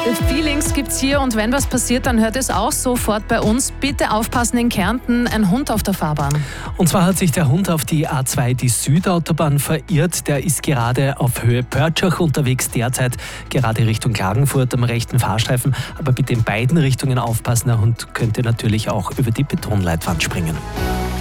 Feelings gibt's hier und wenn was passiert, dann hört es auch sofort bei uns. Bitte aufpassen in Kärnten, ein Hund auf der Fahrbahn. Und zwar hat sich der Hund auf die A2, die Südautobahn, verirrt. Der ist gerade auf Höhe Pörtschach unterwegs, derzeit gerade Richtung Klagenfurt am rechten Fahrstreifen. Aber bitte in beiden Richtungen aufpassen, der Hund könnte natürlich auch über die Betonleitwand springen.